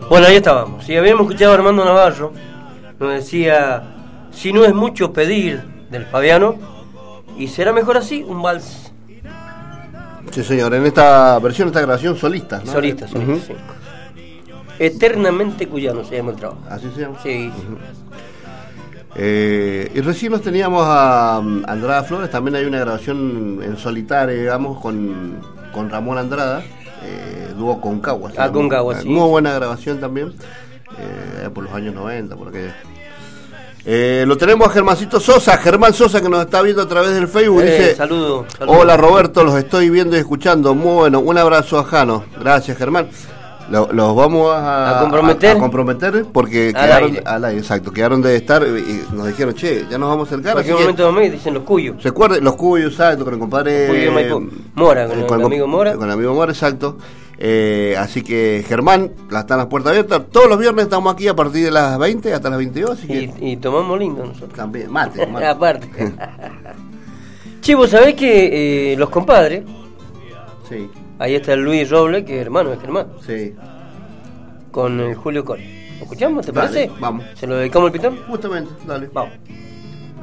Bueno, ahí estábamos. Si habíamos escuchado a Armando Navarro, nos decía, si no es mucho pedir del Fabiano, y será mejor así, un vals. Sí, señor, en esta versión, esta grabación solista, ¿no? Solista, sí. Eternamente Cuyano se llama el trabajo. ¿Así se llama? Sí. Y recién los teníamos a Andrada Flores, también hay una grabación en solitario, digamos, con Ramón Andrada, dúo Concagua. Concagua, sí. Muy buena grabación también, por los años 90, por aquella. Lo tenemos a Germancito Sosa, Germán Sosa, que nos está viendo a través del Facebook. Dice: saludo. Hola Roberto, los estoy viendo y escuchando. Muy bueno, un abrazo a Jano. Gracias, Germán. Los vamos a comprometer porque quedaron al aire, exacto, quedaron de estar y nos dijeron, che, ya nos vamos a acercar. En qué momento me dicen los Cuyos. ¿Se acuerdan? Los Cuyos, exacto, con el compadre Mora, con el amigo Mora. Con el amigo Mora, exacto. Así que Germán, están las puertas abiertas. Todos los viernes estamos aquí a partir de las 20 hasta las 22. Así y tomamos lindo nosotros. También, mate. Aparte. Chivo, ¿sabés que los compadres? Sí. Ahí está el Luis Roble, que es hermano de Germán. Sí. Con el Julio Cori. ¿Lo escuchamos? ¿Te parece? Vamos. ¿Se lo dedicamos al pitón? Justamente, dale. Vamos.